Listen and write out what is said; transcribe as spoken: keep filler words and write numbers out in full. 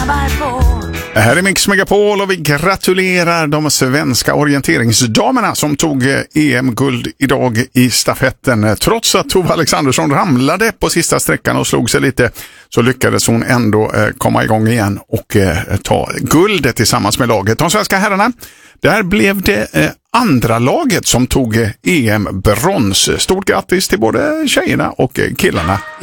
svävar på. Här är Mix Megapol och vi gratulerar de svenska orienteringsdamerna som tog E M-guld idag i stafetten. Trots att Tove Alexandersson ramlade på sista sträckan och slog sig lite så lyckades hon ändå komma igång igen och ta guldet tillsammans med laget. De svenska herrarna, där blev det andra laget som tog E M-brons. Stort grattis till både tjejerna och killarna.